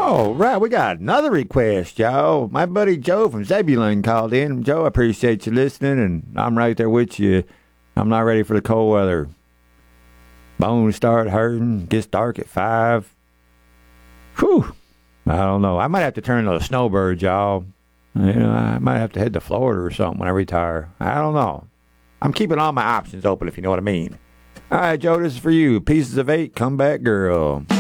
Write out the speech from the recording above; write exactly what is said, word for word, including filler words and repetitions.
All right, we got another request, y'all. My buddy Joe from Zebulon called in. Joe, I appreciate you listening, and I'm right there with you. I'm not ready for the cold weather. Bones start hurting. Gets dark at five. Whew. I don't know. I might have to turn into a snowbird, y'all. You know, I might have to head to Florida or something when I retire. I don't know. I'm keeping all my options open, if you know what I mean. All right, Joe, this is for you. Pieces of Eight, Comeback Girl.